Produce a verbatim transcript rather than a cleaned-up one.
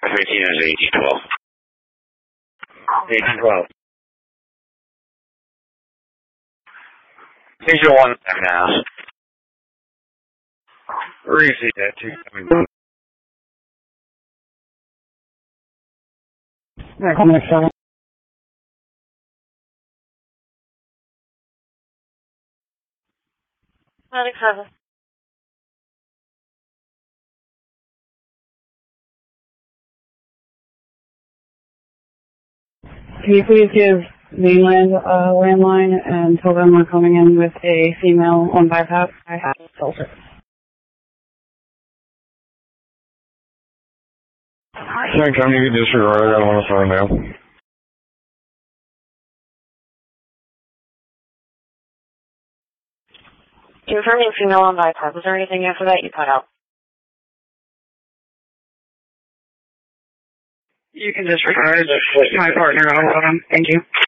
fifteen is eighteen twelve. eighteen twelve. Visual one now. Receive that two seven. Next seven. Next seven. Can you please give mainland uh, landline and tell them we're coming in with a female on bypass? I have cell service. Same time you can disregard it, I don't want to phone now. Confirming female on bypass. Was there anything after that you cut out? You can disregard my partner. I'll hold on. Thank you.